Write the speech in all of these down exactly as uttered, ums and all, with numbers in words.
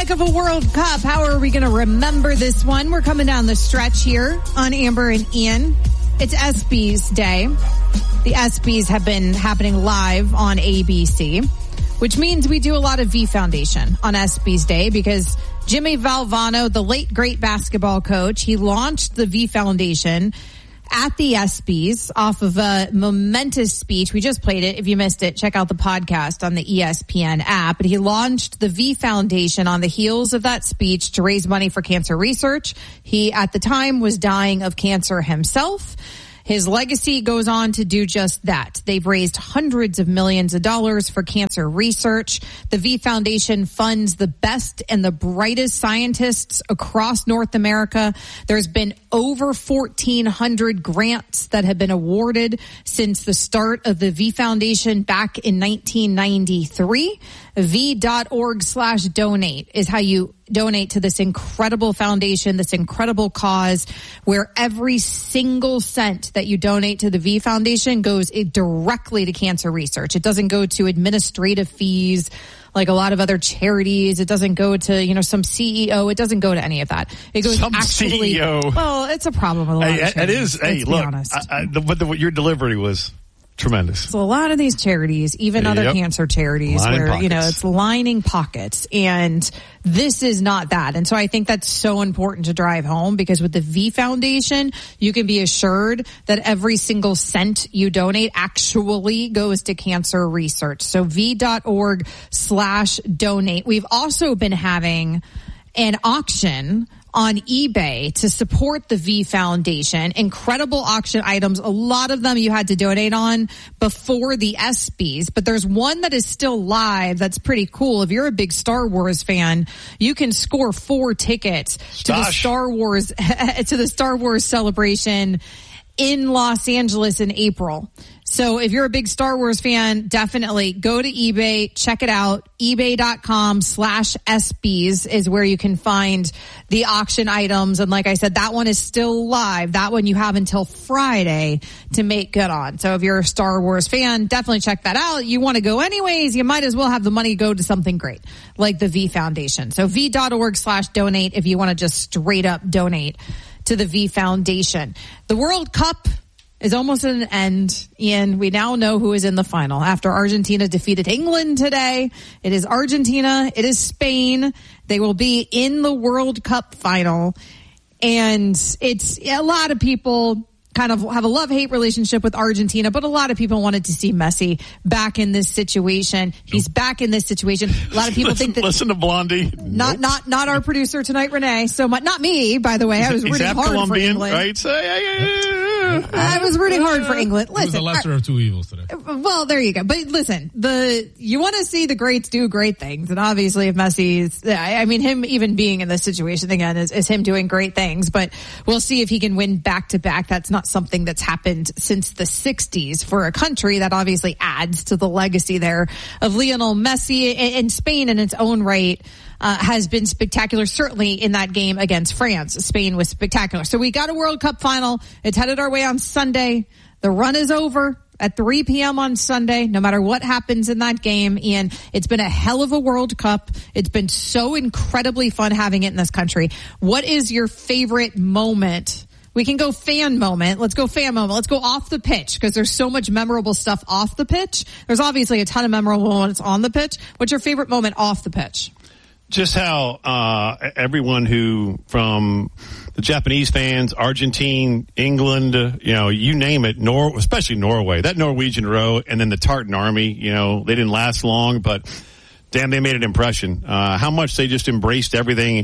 heck of a World Cup. How are we going to remember this one? We're coming down the stretch here on Amber and Ian. It's ESPYs Day. The ESPYs have been happening live on A B C, which means we do a lot of V Foundation on ESPYs Day because Jimmy Valvano, the late great basketball coach, he launched the V Foundation at the ESPYs off of a momentous speech. We just played it. If you missed it, check out the podcast on the E S P N app. But he launched the V Foundation on the heels of that speech to raise money for cancer research. He, at the time, was dying of cancer himself. His legacy goes on to do just that. They've raised hundreds of millions of dollars for cancer research. The V Foundation funds the best and the brightest scientists across North America. There's been over fourteen hundred grants that have been awarded since the start of the V Foundation back in nineteen ninety-three. V.org slash donate is how you donate to this incredible foundation, this incredible cause, where every single cent that you donate to the V Foundation goes directly to cancer research. It doesn't go to administrative fees like a lot of other charities. It doesn't go to, you know, some C E O. It doesn't go to any of that. It goes some actually. C E O. Well, it's a problem with a lot hey, of charities. It is. Hey, look, I, I, the, what the, what your delivery was tremendous. So a lot of these charities, even other yep. cancer charities, lining where, pockets. you know, it's lining pockets. And this is not that. And so I think that's so important to drive home, because with the V Foundation, you can be assured that every single cent you donate actually goes to cancer research. So V.org slash donate. We've also been having an auction on eBay to support the V Foundation. Incredible auction items. A lot of them you had to donate on before the ESPYs, but there's one that is still live that's pretty cool. If you're a big Star Wars fan, you can score four tickets Stosh. to the Star Wars to the Star Wars celebration in Los Angeles in April. So if you're a big Star Wars fan, definitely go to eBay, check it out. eBay.com slash ESPYs is where you can find the auction items. And like I said, that one is still live. That one you have until Friday to make good on. So if you're a Star Wars fan, definitely check that out. You want to go anyways, you might as well have the money go to something great like the V Foundation. So V.org slash donate if you want to just straight up donate to the V Foundation. The World Cup is almost at an end, Ian. We now know who is in the final. After Argentina defeated England today, it is Argentina, it is Spain. They will be in the World Cup final. And it's a lot of people kind of have a love-hate relationship with Argentina, but a lot of people wanted to see Messi back in this situation. He's back in this situation. A lot of people listen, think that... Listen to Blondie. Not nope. not not our producer tonight, Renee. So much, not me, by the way. I was He's rooting hard Colombian, for England. right? So, yeah, yeah, yeah. I was rooting hard for England. Listen, it was the lesser of two evils today. Well, there you go. But listen, the you want to see the greats do great things, and obviously, if Messi's, I mean, him even being in this situation again is, is him doing great things. But we'll see if he can win back to back. That's not something that's happened since the sixties for a country. That obviously adds to the legacy there of Lionel Messi. And Spain, in its own right, Uh, has been spectacular, certainly in that game against France. Spain was spectacular. So we got a World Cup final. It's headed our way on Sunday. The run is over at three p.m. on Sunday, no matter what happens in that game. Ian, it's been a hell of a World Cup. It's been so incredibly fun having it in this country. What is your favorite moment? We can go fan moment. Let's go fan moment. Let's go off the pitch, because there's so much memorable stuff off the pitch. There's obviously a ton of memorable moments on the pitch. What's your favorite moment off the pitch? Just how uh everyone who, from the Japanese fans, Argentine, England, uh, you know, you name it, Nor especially Norway, that Norwegian row, and then the Tartan Army, you know, they didn't last long, but damn, they made an impression. Uh how much they just embraced everything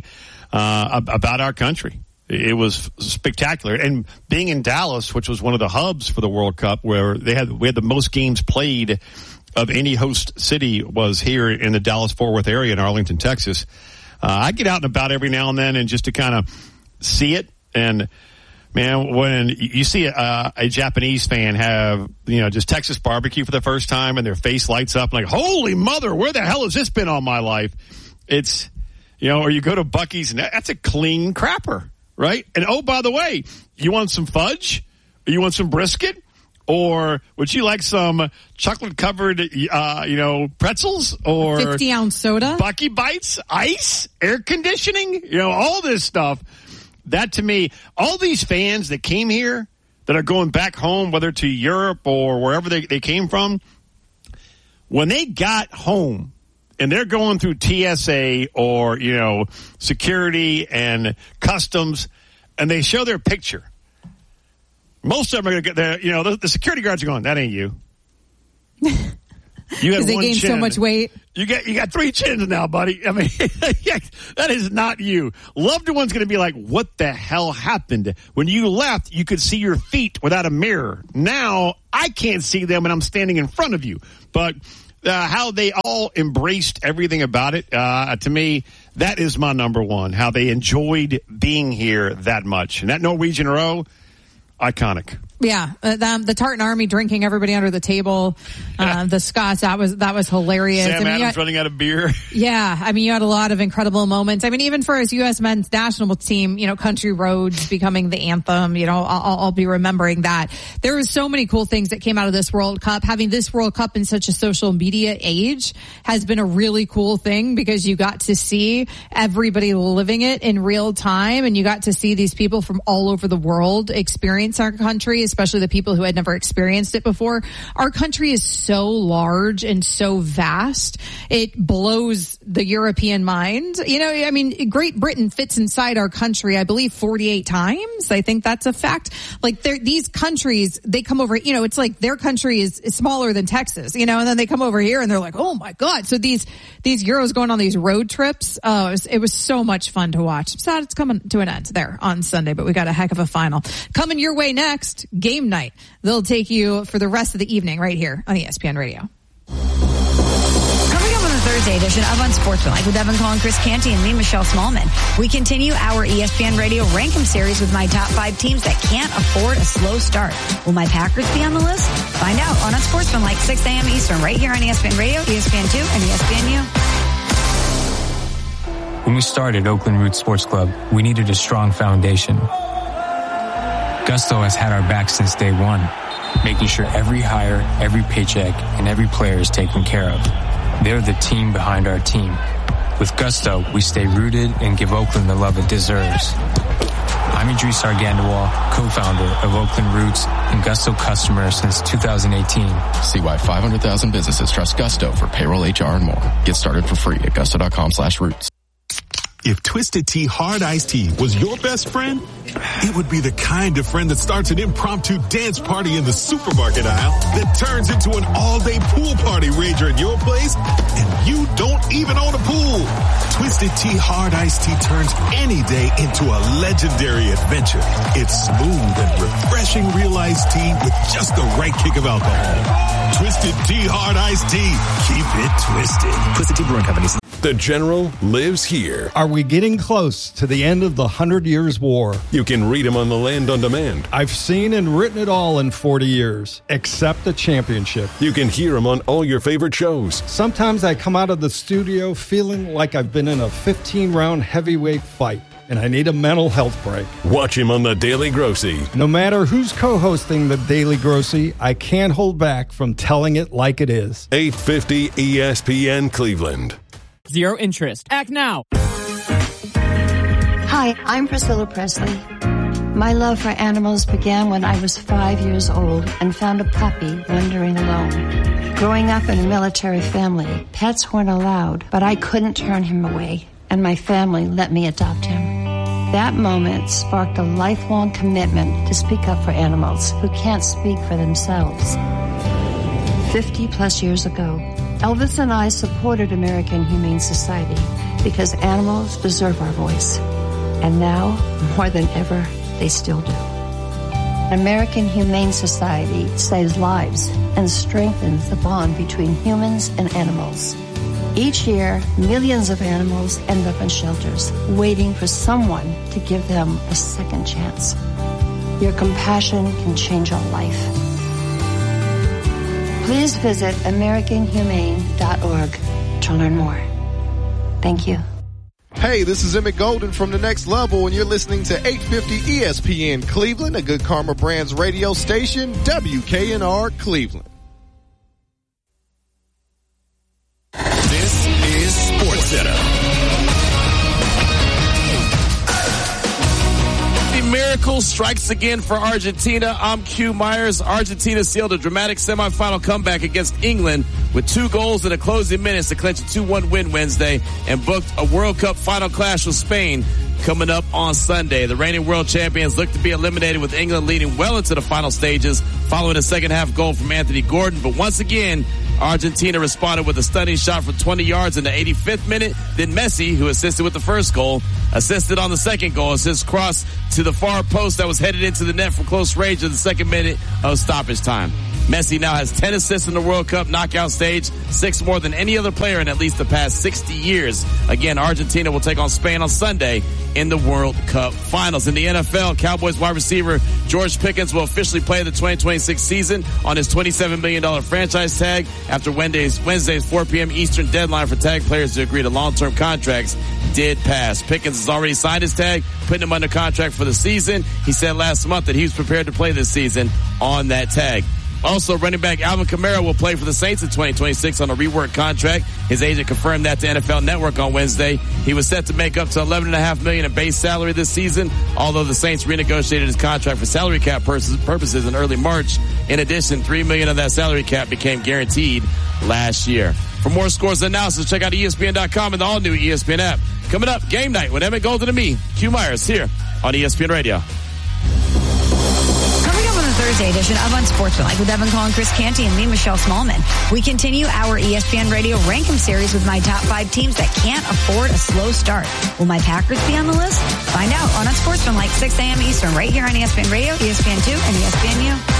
uh about our country. It was spectacular. And being in Dallas, which was one of the hubs for the World Cup, where they had we had the most games played of any host city, was here in the Dallas-Fort Worth area in Arlington, Texas. Uh, I get out and about every now and then, and just to kind of see it. And man, when you see a, a Japanese fan have, you know, just Texas barbecue for the first time, and their face lights up like, holy mother, where the hell has this been all my life? It's, you know, or you go to Buc-ee's, and that's a clean crapper, right? And oh, by the way, you want some fudge? Or you want some brisket? Or would you like some chocolate-covered, uh, you know, pretzels? Or fifty-ounce soda? Bucky Bites, ice, air conditioning, you know, all this stuff. That, to me, all these fans that came here that are going back home, whether to Europe or wherever they, they came from, when they got home and they're going through T S A or, you know, security and customs, and they show their picture, most of them are going to get there. You know, the, the security guards are going, that ain't you. You had they one gained chin. so much weight. You got you got three chins now, buddy. I mean, that is not you. Loved one's going to be like, what the hell happened? When you left, you could see your feet without a mirror. Now, I can't see them when I'm standing in front of you. But uh, how they all embraced everything about it, uh, to me, that is my number one. How they enjoyed being here that much. And that Norwegian row, iconic. Yeah, uh, the, the Tartan Army drinking everybody under the table. Uh, the Scots, that was that was hilarious. Sam I mean, Adams had, running out of beer. Yeah, I mean, you had a lot of incredible moments. I mean, even for his U S men's national team, you know, Country Roads becoming the anthem, you know, I'll, I'll be remembering that. There were so many cool things that came out of this World Cup. Having this World Cup in such a social media age has been a really cool thing because you got to see everybody living it in real time, and you got to see these people from all over the world experience our country, especially the people who had never experienced it before. Our country is so large and so vast. It blows the European mind. You know, I mean, Great Britain fits inside our country, I believe, forty-eight times. I think that's a fact. Like, these countries, they come over, you know, it's like their country is, is smaller than Texas, you know, and then they come over here and they're like, oh my God. So these, these Euros going on these road trips, uh, it was, it was so much fun to watch. I'm sad it's coming to an end there on Sunday, but we got a heck of a final. Coming your way next, Game Night. They'll take you for the rest of the evening right here on E S P N Radio. Coming up on the Thursday edition of Unsportsmanlike with Evan Collin, Chris Canty, and me, Michelle Smallman. We continue our E S P N Radio Rank 'em series with my top five teams that can't afford a slow start. Will my Packers be on the list? Find out on Unsportsmanlike, six a.m. Eastern, right here on E S P N Radio, E S P N two, and E S P N U. When we started Oakland Roots Sports Club, we needed a strong foundation. Gusto has had our back since day one, making sure every hire, every paycheck, and every player is taken care of. They're the team behind our team. With Gusto, we stay rooted and give Oakland the love it deserves. I'm Idris Argandawal, co-founder of Oakland Roots and Gusto customer since two thousand eighteen. See why five hundred thousand businesses trust Gusto for payroll, H R, and more. Get started for free at gusto.com slash roots. If Twisted Tea Hard Iced Tea was your best friend, it would be the kind of friend that starts an impromptu dance party in the supermarket aisle that turns into an all-day pool party rager at your place, and you don't even own a pool. Twisted Tea Hard Iced Tea turns any day into a legendary adventure. It's smooth and refreshing real iced tea with just the right kick of alcohol. Twisted Tea Hard Iced Tea. Keep it twisted. Twisted Tea Brewing Company. The General lives here. Are we getting close to the end of the Hundred Years' War? You can read him on the Land on Demand. I've seen and written it all in forty years, except the championship. You can hear him on all your favorite shows. Sometimes I come out of the studio feeling like I've been in a fifteen-round heavyweight fight, and I need a mental health break. Watch him on The Daily Grossy. No matter who's co-hosting The Daily Grossy, I can't hold back from telling it like it is. eight fifty E S P N Cleveland. Zero interest. Act now. Hi, I'm Priscilla Presley. My love for animals began when I was five years old and found a puppy wandering alone. Growing up in a military family, pets weren't allowed, but I couldn't turn him away, and my family let me adopt him. That moment sparked a lifelong commitment to speak up for animals who can't speak for themselves. Fifty plus years ago, Elvis and I supported American Humane Society because animals deserve our voice. And now, more than ever, they still do. American Humane Society saves lives and strengthens the bond between humans and animals. Each year, millions of animals end up in shelters, waiting for someone to give them a second chance. Your compassion can change a life. Please visit american humane dot org to learn more. Thank you. Hey, this is Emmett Golden from The Next Level, and you're listening to eight fifty E S P N Cleveland, a Good Karma Brands radio station, W K N R Cleveland. This is Sports Center. Miracle strikes again for Argentina. I'm Q Myers. Argentina sealed a dramatic semifinal comeback against England with two goals in the closing minutes to clinch a two one win Wednesday and booked a World Cup final clash with Spain coming up on Sunday. The reigning world champions look to be eliminated with England leading well into the final stages following a second half goal from Anthony Gordon. But once again, Argentina responded with a stunning shot from twenty yards in the eighty-fifth minute. Then Messi, who assisted with the first goal, assisted on the second goal as his cross to the far post that was headed into the net from close range in the second minute of stoppage time. Messi now has ten assists in the World Cup knockout stage, six more than any other player in at least the past sixty years. Again, Argentina will take on Spain on Sunday in the World Cup Finals. In the N F L, Cowboys wide receiver George Pickens will officially play the twenty twenty-six season on his twenty-seven million dollars franchise tag after Wednesday's, Wednesday's four p.m. Eastern deadline for tag players to agree to long-term contracts did pass. Pickens has already signed his tag, putting him under contract for the season. He said last month that he was prepared to play this season on that tag. Also, running back Alvin Kamara will play for the Saints in twenty twenty-six on a reworked contract. His agent confirmed that to N F L Network on Wednesday. He was set to make up to eleven point five million dollars in base salary this season, although the Saints renegotiated his contract for salary cap purposes in early March. In addition, three million dollars of that salary cap became guaranteed last year. For more scores and analysis, check out E S P N dot com and the all-new E S P N app. Coming up, Game Night with Emmett Golden and me, Q Myers, here on E S P N Radio. Thursday edition of Unsportsmanlike with Evan Cole and Chris Canty and me, Michelle Smallman. We continue our E S P N Radio Rank-em series with my top five teams that can't afford a slow start. Will my Packers be on the list? Find out on Unsportsmanlike, six a.m. Eastern, right here on E S P N Radio, E S P N two, and E S P N U.